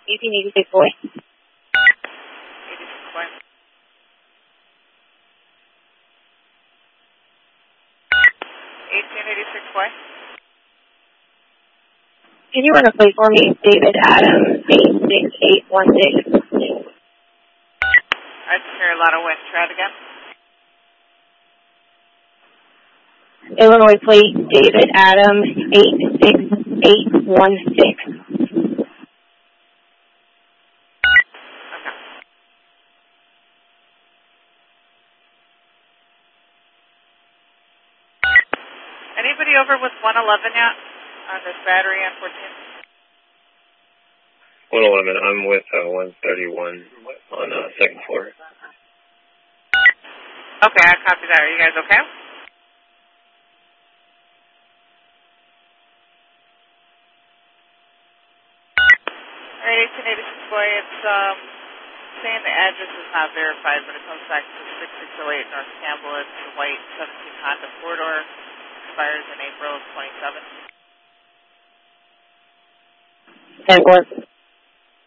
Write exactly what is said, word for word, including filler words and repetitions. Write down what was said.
eighteen eighty-six boy. eighty-six boy. eighteen eighty-six boy. Can you run a plate for me, David Adams, eight six eight one six? I just hear a lot of wind. Try it again. Illinois plate, David Adams, eight six eight one six. Okay. Anybody over with one eleven yet on this battery on fourteen? one eleven, I'm with uh, one thirty-one on uh, second floor. Okay, I copy that. Are you guys okay? Alright, eighteen eighty-six boy, it's um, saying the address is not verified, but it comes back to six six oh eight North Campbell. It's the white seventeen Honda four-door, expires in April of twenty-seven. ten four.